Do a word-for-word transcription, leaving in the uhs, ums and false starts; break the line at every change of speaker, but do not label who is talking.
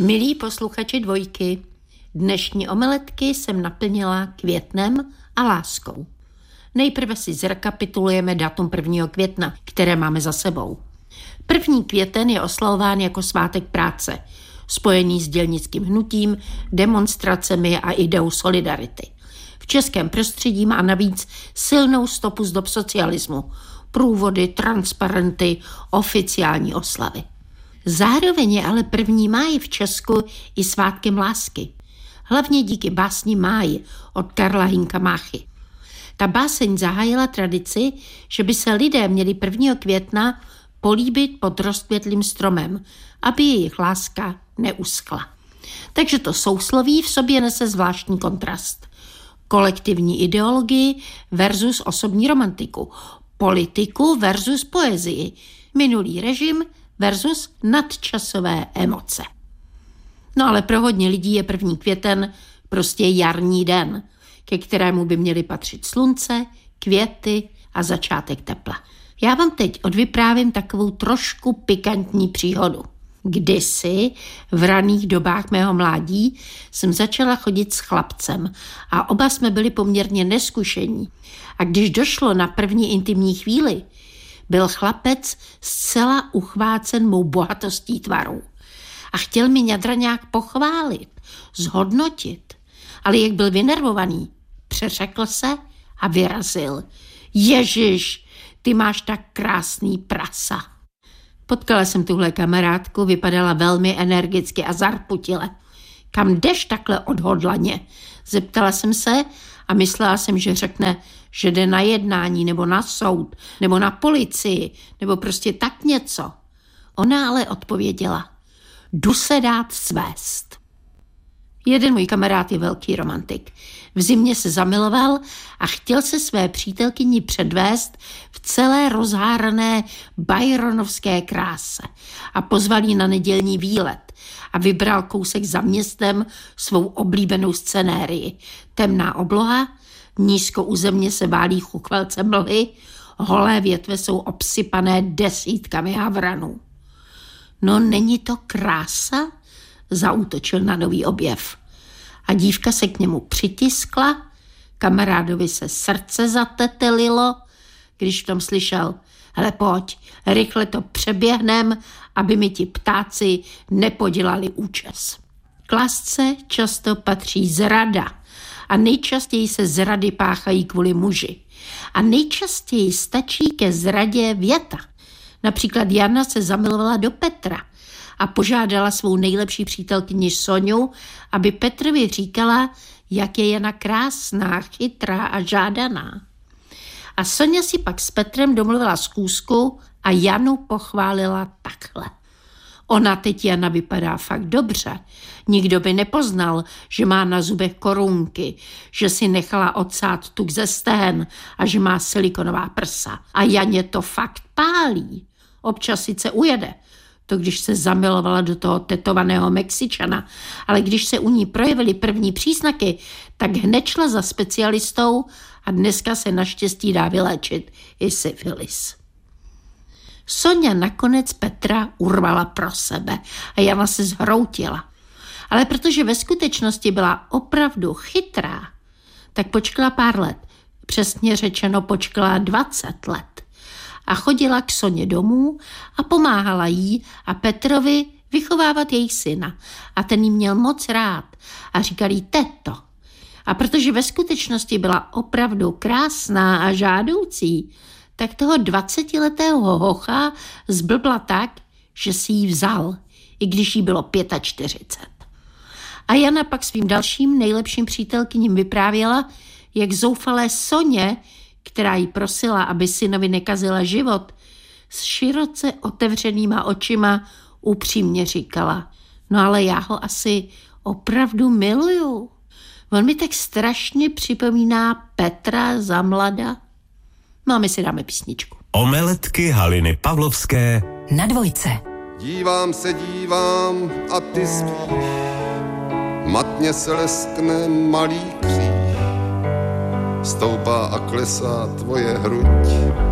Milí posluchači Dvojky, dnešní omeletky jsem naplnila květnem a láskou. Nejprve si zrekapitulujeme datum prvního května, které máme za sebou. První květen je oslavován jako svátek práce, spojený s dělnickým hnutím, demonstracemi a ideou solidarity. V českém prostředí má navíc silnou stopu z dob socialismu, průvody, transparenty, oficiální oslavy. Zároveň je ale první máj v Česku i svátkem lásky. Hlavně díky básni Máj od Karla Hynka Máchy. Ta báseň zahájila tradici, že by se lidé měli prvního května políbit pod rozkvětlým stromem, aby jejich láska neuschla. Takže to sousloví v sobě nese zvláštní kontrast. Kolektivní ideologii versus osobní romantiku, politiku versus poezii, minulý režim versus nadčasové emoce. No ale pro hodně lidí je první květen prostě jarní den, ke kterému by měly patřit slunce, květy a začátek tepla. Já vám teď odvyprávím takovou trošku pikantní příhodu. Kdysi v raných dobách mého mládí jsem začala chodit s chlapcem a oba jsme byli poměrně neskušení. A když došlo na první intimní chvíli, byl chlapec zcela uchvácen mou bohatostí tvaru a chtěl mi ňadra nějak pochválit, zhodnotit, ale jak byl vynervovaný, přeřekl se a vyrazil. Ježiš, ty máš tak krásný prasa. Potkala jsem tuhle kamarádku, vypadala velmi energicky a zarputile. Kam jdeš takhle odhodlaně? Zeptala jsem se a myslela jsem, že řekne, že jde na jednání nebo na soud, nebo na policii, nebo prostě tak něco. Ona ale odpověděla, jdu se dát svést. Jeden můj kamarád je velký romantik. V zimě se zamiloval a chtěl se své přítelkyni předvést v celé rozhárané byronovské kráse a pozval ji na nedělní výlet a vybral kousek za městem svou oblíbenou scenérii. Temná obloha, nízko u země se válí chukvelce mlhy, holé větve jsou obsypané desítkami havranů. No není to krása? Zaútočil na nový objev. A dívka se k němu přitiskla, kamarádovi se srdce zatetelilo, když v tom slyšel, hele pojď, rychle to přeběhnem, aby mi ti ptáci nepodělali účes. K lásce často patří zrada a nejčastěji se zrady páchají kvůli muži. A nejčastěji stačí ke zradě věta. Například Jana se zamilovala do Petra a požádala svou nejlepší přítelkyni Soňu, aby Petrovi říkala, jak je Jana krásná, chytrá a žádaná. A Soňa si pak s Petrem domluvila schůzku a Janu pochválila takhle. Ona teď Jana vypadá fakt dobře. Nikdo by nepoznal, že má na zubech korunky, že si nechala odsát tuk ze stehen a že má silikonová prsa. A Janě to fakt pálí. Občas sice ujede, to když se zamilovala do toho tetovaného Mexičana, ale když se u ní projevily první příznaky, tak hned šla za specialistou a dneska se naštěstí dá vyléčit i syfilis. Soňa nakonec Petra urvala pro sebe a Jana se zhroutila. Ale protože ve skutečnosti byla opravdu chytrá, tak počkala pár let. Přesně řečeno počkala dvacet let. A chodila k Soně domů a pomáhala jí a Petrovi vychovávat jejich syna. A ten jí měl moc rád a říkal jí teto. A protože ve skutečnosti byla opravdu krásná a žádoucí, tak toho dvacetiletého hocha zblbla tak, že si ji vzal, i když jí bylo čtyřicet pět. A Jana pak svým dalším nejlepším přítelkyním vyprávěla, jak zoufalé Soně, která jí prosila, aby synovi nekazila život, s široce otevřenýma očima upřímně říkala, no ale já ho asi opravdu miluju. On mi tak strašně připomíná Petra za mlada. No a my si dáme písničku.
Omeletky Haliny Pavlovské
na Dvojce.
Dívám se, dívám a ty spíš, matně se leskne malý kříž, stoupá a klesá tvoje hruď.